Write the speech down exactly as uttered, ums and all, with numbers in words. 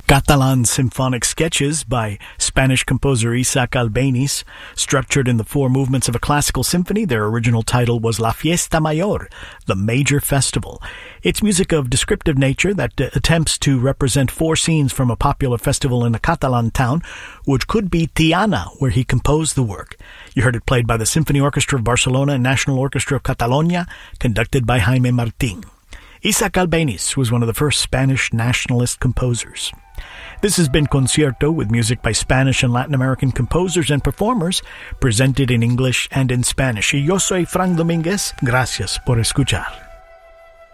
Catalan symphonic sketches by Spanish composer Isaac Albéniz, structured in the four movements of a classical symphony. Their original title was La Fiesta Mayor, the Major Festival. It's music of descriptive nature that uh, attempts to represent four scenes from a popular festival in a Catalan town, which could be Tiana, where he composed the work. You heard it played by the Symphony Orchestra of Barcelona and National Orchestra of Catalonia, conducted by Jaime Martín. Isaac Albéniz was one of the first Spanish nationalist composers. This has been Concierto, with music by Spanish and Latin American composers and performers, presented in English and in Spanish. Y yo soy Frank Domínguez. Gracias por escuchar.